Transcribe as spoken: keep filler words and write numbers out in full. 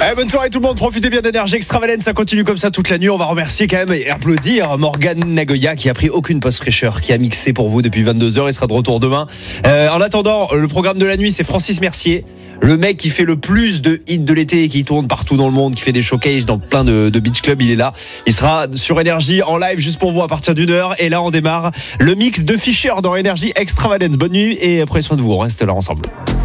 Allez, bonne soirée tout le monde, profitez bien d'énergie Extravagance, ça continue comme ça toute la nuit. On va remercier quand même et applaudir Morgane Nagoya qui a pris aucune pause fraîcheur, qui a mixé pour vous depuis vingt-deux heures et sera de retour demain. Euh, en attendant, le programme de la nuit, c'est Francis Mercier, le mec qui fait le plus de hits de l'été et qui tourne partout dans le monde, qui fait des showcases dans plein de, de beach clubs. Il est là, il sera sur Énergie en live juste pour vous à partir d'une heure. Et là on démarre le mix de Fischer dans Énergie Extravagance. Bonne nuit et prenez soin de vous, on reste là ensemble.